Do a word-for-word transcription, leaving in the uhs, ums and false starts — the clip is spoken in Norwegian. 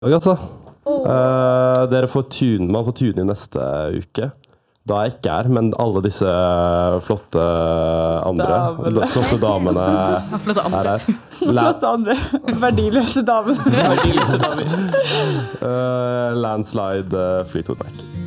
Altså. Uh, dere får tune, man får tune i neste uke. Da er jeg ikke her, men alle disse flotte andre, Damene. flotte damene Flotte andre. er her. Flotte andre. Verdiløse damer. Verdiløse damer. Uh, landslide uh, Fleetwood Mac.